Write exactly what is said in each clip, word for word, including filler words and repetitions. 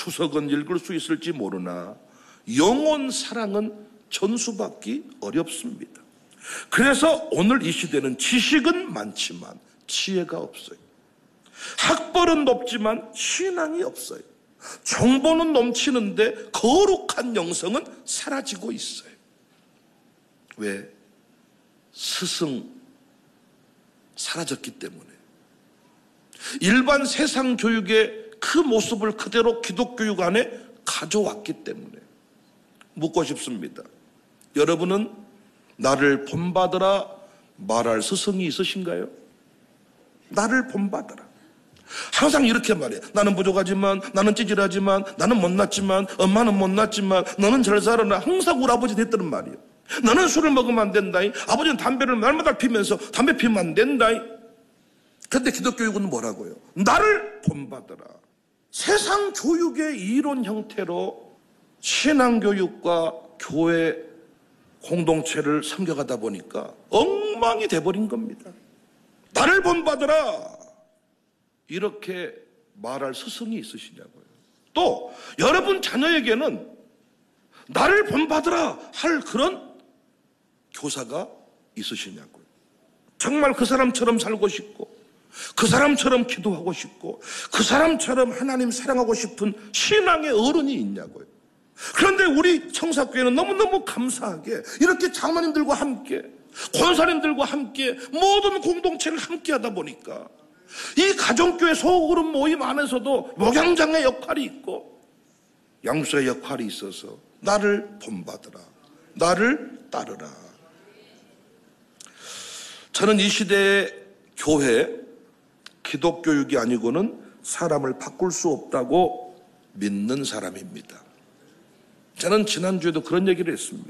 추석은 읽을 수 있을지 모르나 영혼 사랑은 전수받기 어렵습니다. 그래서 오늘 이 시대는 지식은 많지만 지혜가 없어요. 학벌은 높지만 신앙이 없어요. 정보는 넘치는데 거룩한 영성은 사라지고 있어요. 왜? 스승 사라졌기 때문에. 일반 세상 교육의 그 모습을 그대로 기독교육 안에 가져왔기 때문에. 묻고 싶습니다. 여러분은 나를 본받으라 말할 스승이 있으신가요? 나를 본받으라. 항상 이렇게 말해. 나는 부족하지만, 나는 찌질하지만, 나는 못났지만, 엄마는 못났지만, 너는 잘 살아라. 항상 우리 아버지 했다는 말이에요. 너는 술을 먹으면 안 된다잉. 아버지는 담배를 날마다 피면서 담배 피면 안 된다잉. 근데 기독교육은 뭐라고요? 나를 본받으라. 세상 교육의 이론 형태로 신앙교육과 교회 공동체를 섬겨가다 보니까 엉망이 돼버린 겁니다. 나를 본받으라. 이렇게 말할 스승이 있으시냐고요. 또 여러분 자녀에게는 나를 본받으라 할 그런 교사가 있으시냐고요. 정말 그 사람처럼 살고 싶고 그 사람처럼 기도하고 싶고 그 사람처럼 하나님 사랑하고 싶은 신앙의 어른이 있냐고요. 그런데 우리 청사교회는 너무너무 감사하게 이렇게 장로님들과 함께 권사님들과 함께 모든 공동체를 함께 하다 보니까 이 가정교회 소그룹 모임 안에서도 목양장의 역할이 있고 양수의 역할이 있어서 나를 본받으라, 나를 따르라. 저는 이 시대의 교회, 기독교육이 아니고는 사람을 바꿀 수 없다고 믿는 사람입니다. 저는 지난주에도 그런 얘기를 했습니다.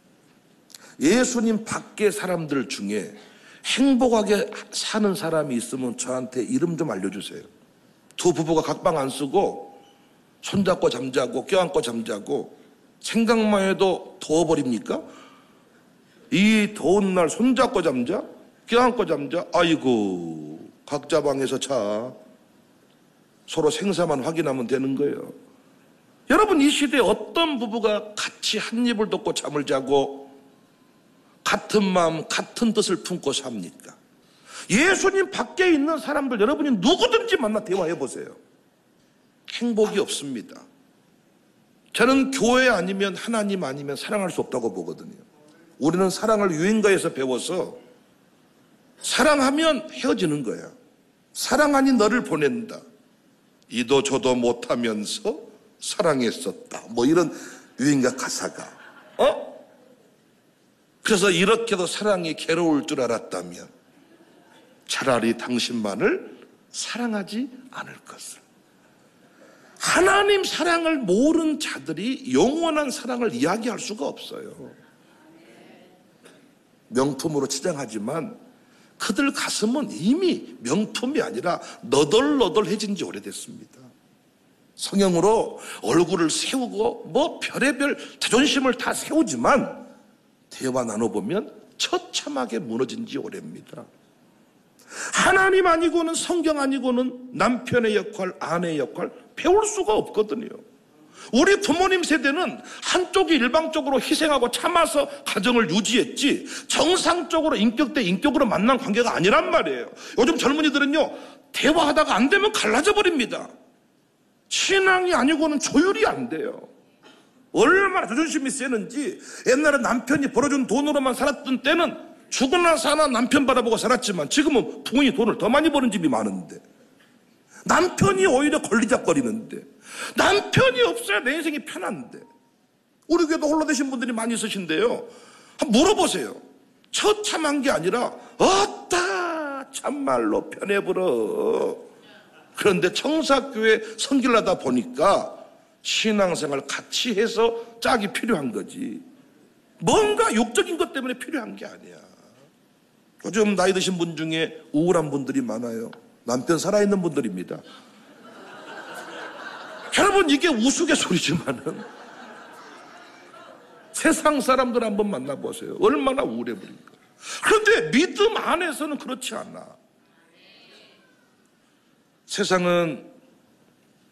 예수님 밖의 사람들 중에 행복하게 사는 사람이 있으면 저한테 이름 좀 알려주세요. 두 부부가 각방 안 쓰고 손잡고 잠자고 껴안고 잠자고 생각만 해도 더워버립니까? 이 더운 날 손잡고 잠자? 껴안고 잠자? 아이고 각자 방에서 자. 서로 생사만 확인하면 되는 거예요. 여러분 이 시대에 어떤 부부가 같이 한 입을 덮고 잠을 자고 같은 마음 같은 뜻을 품고 삽니까? 예수님 밖에 있는 사람들 여러분이 누구든지 만나 대화해 보세요. 행복이 없습니다. 저는 교회 아니면 하나님 아니면 사랑할 수 없다고 보거든요. 우리는 사랑을 유행가에서 배워서 사랑하면 헤어지는 거야. 사랑 아닌 너를 보낸다. 이도 저도 못하면서 사랑했었다. 뭐 이런 유행가 가사가. 어? 그래서 이렇게도 사랑이 괴로울 줄 알았다면 차라리 당신만을 사랑하지 않을 것을. 하나님 사랑을 모르는 자들이 영원한 사랑을 이야기할 수가 없어요. 명품으로 치장하지만 그들 가슴은 이미 명품이 아니라 너덜너덜해진 지 오래됐습니다. 성형으로 얼굴을 세우고 뭐 별의별 자존심을 다 세우지만 대화 나눠보면 처참하게 무너진 지 오래입니다. 하나님 아니고는 성경 아니고는 남편의 역할, 아내의 역할 배울 수가 없거든요. 우리 부모님 세대는 한쪽이 일방적으로 희생하고 참아서 가정을 유지했지 정상적으로 인격 대 인격으로 만난 관계가 아니란 말이에요. 요즘 젊은이들은요 대화하다가 안 되면 갈라져 버립니다. 신앙이 아니고는 조율이 안 돼요. 얼마나 자존심이 세는지. 옛날에 남편이 벌어준 돈으로만 살았던 때는 죽으나 사나 남편 바라보고 살았지만 지금은 부인이 돈을 더 많이 버는 집이 많은데 남편이 오히려 걸리적거리는데 남편이 없어야 내 인생이 편한데. 우리 교회도 홀로 되신 분들이 많이 있으신데요, 한번 물어보세요. 처참한 게 아니라 어따 참말로 편해버려. 그런데 청사교회 섬기려 하다 보니까 신앙생활 같이 해서 짝이 필요한 거지 뭔가 욕적인 것 때문에 필요한 게 아니야. 요즘 나이 드신 분 중에 우울한 분들이 많아요. 남편 살아있는 분들입니다. 여러분 이게 우스갯소리지만은 세상 사람들 한번 만나보세요. 얼마나 우울해 버립니까? 그런데 믿음 안에서는 그렇지 않아. 세상은